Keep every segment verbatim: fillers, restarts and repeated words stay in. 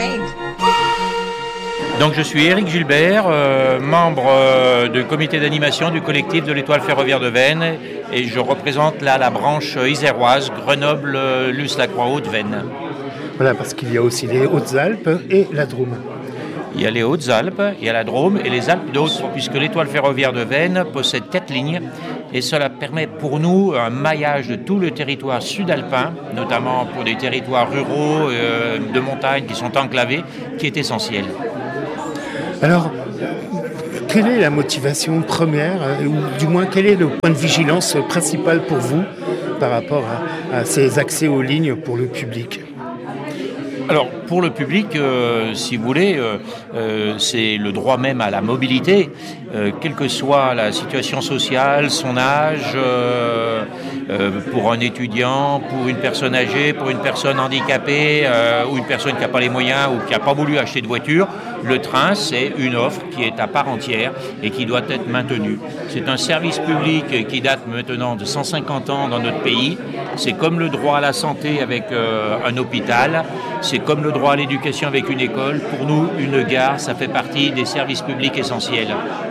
Donc je suis Éric Gilbert, euh, membre euh, du comité d'animation du collectif de l'Étoile ferroviaire de Veynes et je représente là la branche iséroise Grenoble-Luce-la-Croix-Haute-Veynes. Voilà, parce qu'il y a aussi les Hautes-Alpes et la Drôme. Il y a les Hautes-Alpes, il y a la Drôme et les Alpes d'Haute, puisque l'Étoile ferroviaire de Veynes possède quatre lignes et cela permet pour nous un maillage de tout le territoire sud-alpin, notamment pour des territoires ruraux euh, de montagne qui sont enclavés, qui est essentiel. Alors, quelle est la motivation première, ou du moins quel est le point de vigilance principal pour vous par rapport à, à ces accès aux lignes pour le public ? Alors, pour le public, euh, si vous voulez, euh, euh, c'est le droit même à la mobilité, euh, quelle que soit la situation sociale, son âge, euh, euh, pour un étudiant, pour une personne âgée, pour une personne handicapée, euh, ou une personne qui n'a pas les moyens ou qui n'a pas voulu acheter de voiture. Le train, c'est une offre qui est à part entière et qui doit être maintenue. C'est un service public qui date maintenant de cent cinquante ans dans notre pays. C'est comme le droit à la santé avec euh, un hôpital. C'est comme le droit à l'éducation avec une école. Pour nous, une gare, ça fait partie des services publics essentiels.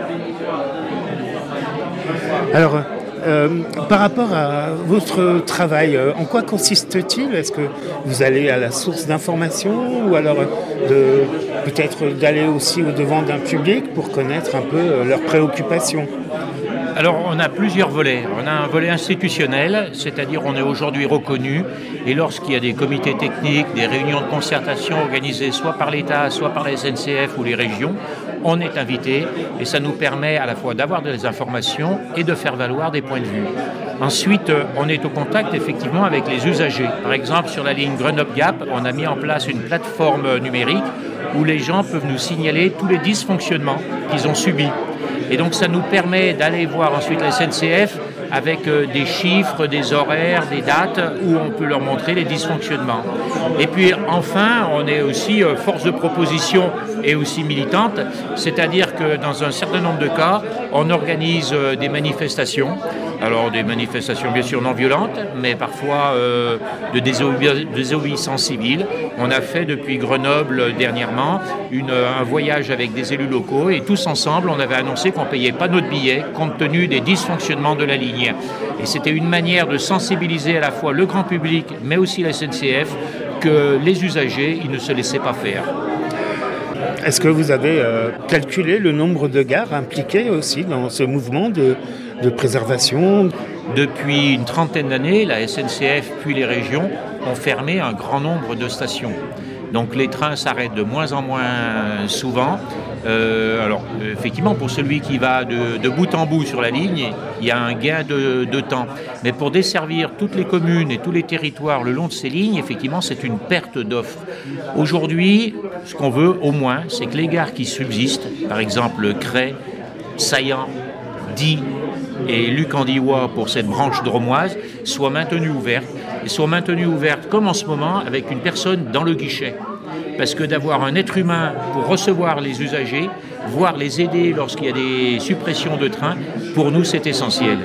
Alors, euh, par rapport à votre travail, euh, en quoi consiste-t-il ? Est-ce que vous allez à la source d'information ou alors de, peut-être d'aller aussi au-devant d'un public pour connaître un peu euh, leurs préoccupations ? Alors, on a plusieurs volets. On a un volet institutionnel, c'est-à-dire on est aujourd'hui reconnu, et lorsqu'il y a des comités techniques, des réunions de concertation organisées soit par l'État, soit par la S N C F ou les régions, on est invité, et ça nous permet à la fois d'avoir des informations et de faire valoir des points de vue. Ensuite, on est au contact effectivement avec les usagers. Par exemple, sur la ligne Grenoble-Gap, on a mis en place une plateforme numérique où les gens peuvent nous signaler tous les dysfonctionnements qu'ils ont subis. Et donc ça nous permet d'aller voir ensuite la S N C F avec euh, des chiffres, des horaires, des dates où on peut leur montrer les dysfonctionnements. Et puis enfin, on est aussi euh, force de proposition et aussi militante, c'est-à-dire que dans un certain nombre de cas, on organise euh, des manifestations. Alors des manifestations bien sûr non violentes, mais parfois euh, de désobé- désobéissance civile. On a fait depuis Grenoble dernièrement une, un voyage avec des élus locaux et tous ensemble on avait annoncé qu'on ne payait pas notre billet compte tenu des dysfonctionnements de la ligne. Et c'était une manière de sensibiliser à la fois le grand public mais aussi la S N C F que les usagers ils ne se laissaient pas faire. Est-ce que vous avez euh, calculé le nombre de gares impliquées aussi dans ce mouvement de, de préservation ? Depuis une trentaine d'années, la S N C F puis les régions ont fermé un grand nombre de stations. Donc les trains s'arrêtent de moins en moins souvent. Euh, alors effectivement, pour celui qui va de, de bout en bout sur la ligne, il y a un gain de, de temps. Mais pour desservir toutes les communes et tous les territoires le long de ces lignes, effectivement, c'est une perte d'offres. Aujourd'hui, ce qu'on veut au moins, c'est que les gares qui subsistent, par exemple Cray, Saillant, Die et Luc-en-Diois pour cette branche dromoise, soient maintenues ouvertes. Et soient maintenues ouvertes comme en ce moment avec une personne dans le guichet. Parce que d'avoir un être humain pour recevoir les usagers, voire les aider lorsqu'il y a des suppressions de trains, pour nous c'est essentiel.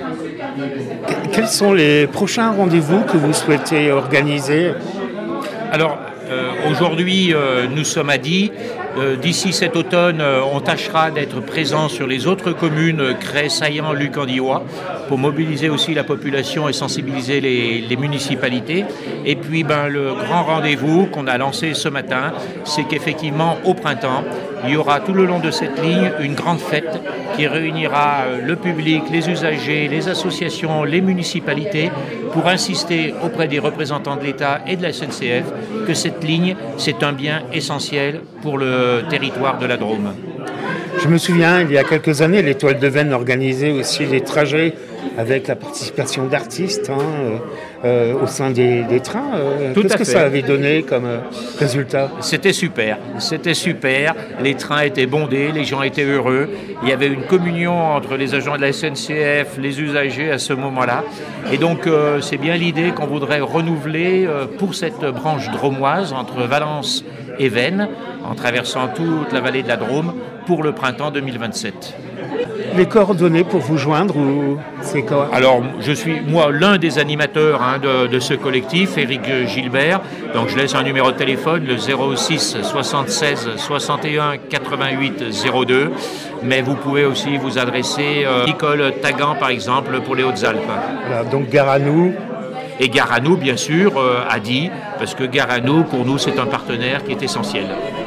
Quels sont les prochains rendez-vous que vous souhaitez organiser ? Alors euh, aujourd'hui euh, nous sommes à Die. Euh, d'ici cet automne, euh, on tâchera d'être présent sur les autres communes, euh, Cray, Saillant, Luc-en-Diois, pour mobiliser aussi la population et sensibiliser les, les municipalités. Et puis ben, le grand rendez-vous qu'on a lancé ce matin, c'est qu'effectivement au printemps, il y aura tout le long de cette ligne une grande fête qui réunira euh, le public, les usagers, les associations, les municipalités pour insister auprès des représentants de l'État et de la S N C F que cette ligne, c'est un bien essentiel pour le territoire de la Drôme. Je me souviens, il y a quelques années, l'Étoile de Veynes organisait aussi des trajets avec la participation d'artistes hein, euh, euh, au sein des, des trains. Euh, Qu'est-ce que ça avait donné comme euh, résultat ? C'était super, c'était super. Les trains étaient bondés, les gens étaient heureux. Il y avait une communion entre les agents de la S N C F, les usagers à ce moment-là. Et donc, euh, c'est bien l'idée qu'on voudrait renouveler euh, pour cette branche dromoise entre Valence et Veynes, en traversant toute la vallée de la Drôme pour le printemps deux mille vingt-sept. Les coordonnées pour vous joindre, ou c'est quoi? Alors, je suis, moi, l'un des animateurs hein, de, de ce collectif, Éric Gilbert. Donc, je laisse un numéro de téléphone, le zéro six soixante-seize soixante et un quatre-vingt-huit zéro deux. Mais vous pouvez aussi vous adresser à euh, Nicole Tagan, par exemple, pour les Hautes-Alpes. Voilà, donc gare à nous. Et Gare à nous, bien sûr, euh, a dit, parce que Gare à nous, pour nous, c'est un partenaire qui est essentiel.